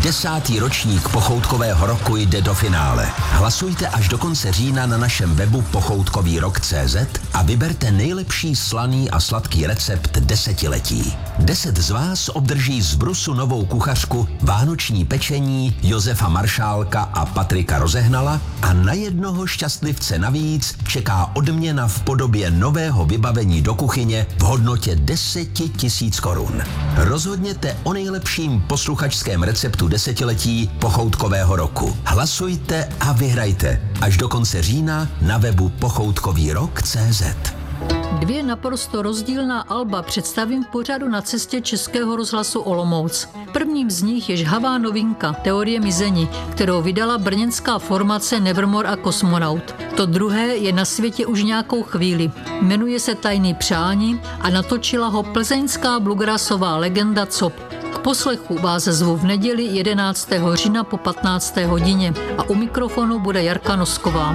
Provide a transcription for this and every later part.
10. ročník pochoutkového roku jde do finále. Hlasujte až do konce října na našem webu pochoutkovýrok.cz a vyberte nejlepší slaný a sladký recept desetiletí. 10 z vás obdrží z Brusu novou kuchařku, vánoční pečení Josefa Maršálka a Patrika Rozehnala a na jednoho šťastlivce navíc čeká odměna v podobě nového vybavení do kuchyně v hodnotě 10 000 korun. Rozhodněte o nejlepším posluchačském receptu desetiletí pochoutkového roku. Hlasujte a vyhrajte až do konce října na webu pochoutkovýrok.cz. 2 naprosto rozdílná alba představím v pořadu Na cestě Českého rozhlasu Olomouc. Prvním z nich je žhavá novinka Teorie mizení, kterou vydala brněnská formace Nevermore a Kosmonaut. To druhé je na světě už nějakou chvíli. Jmenuje se Tajný přání a natočila ho plzeňská bluegrassová legenda COP. K poslechu vás zvu v neděli 11. října po 15. hodině a u mikrofonu bude Jarka Nosková.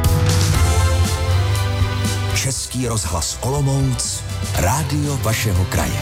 Český rozhlas Olomouc, rádio vašeho kraje.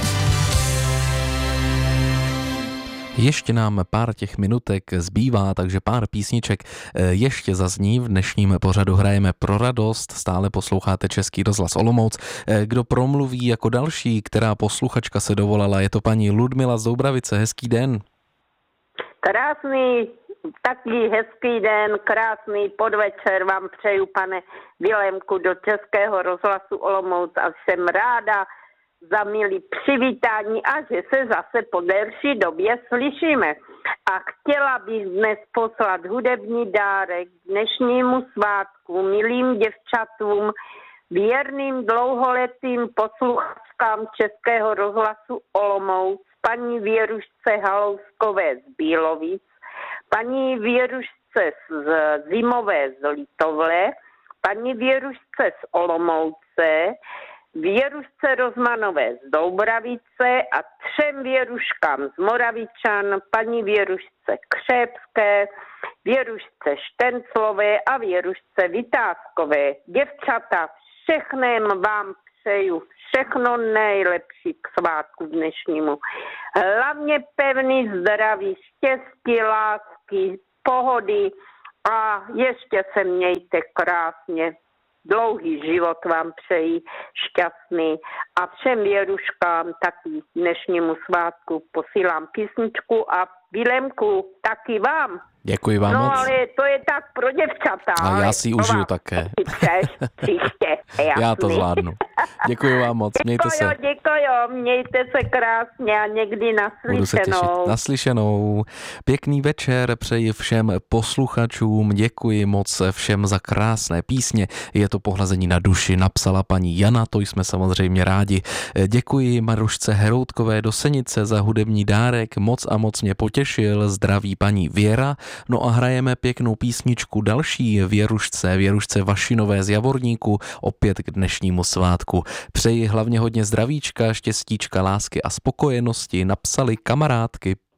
Ještě nám pár těch minutek zbývá, takže pár písniček ještě zazní. V dnešním pořadu hrajeme Pro radost, stále posloucháte Český rozhlas Olomouc. Kdo promluví jako další, která posluchačka se dovolala, je to paní Ludmila z Doubravice. Hezký den. Krásný, taky hezký den, krásný podvečer vám přeju, pane Vilémku, do Českého rozhlasu Olomouc a jsem ráda za milý přivítání a že se zase po delší době slyšíme. A chtěla bych dnes poslat hudební dárek dnešnímu svátku milým děvčatům, věrným dlouholetým posluchačkám Českého rozhlasu Olomouc, paní Věrušce Halouskové z Bílovic, paní Věrušce z Zimové z Litovle, paní Věrušce z Olomouce, Věrušce Rozmanové z Doubravice a 3 Věruškám z Moravičan, paní Věrušce Křépské, Věrušce Štenclové a Věrušce Vytázkové. Děvčata, všechném vám přeju všechno nejlepší k svátku dnešnímu. Hlavně pevný zdraví, štěstí, lásky, pohody a ještě se mějte krásně. Dlouhý život vám přeji, šťastný a všem Věruškám taky dnešnímu svátku posílám písničku a Vilémku taky vám. Děkuji vám moc. No ale to je tak pro děvčata. A já si ji užiju také. Já to zvládnu. Děkuji vám moc, mějte se. Děkuji, mějte se krásně a někdy naslyšenou. Budu se těšit. Naslyšenou. Pěkný večer přeji všem posluchačům, děkuji moc všem za krásné písně. Je to pohlazení na duši, napsala paní Jana, to jsme samozřejmě rádi. Děkuji Marušce Heroutkové do Senice za hudební dárek, moc a moc mě potěšil, zdraví paní Věra. No a hrajeme pěknou písničku další Věrušce Vašinové z Javorníku, opět k dnešnímu svátku. Přeji hlavně hodně zdravíčka, štěstíčka, lásky a spokojenosti, napsali kamarádky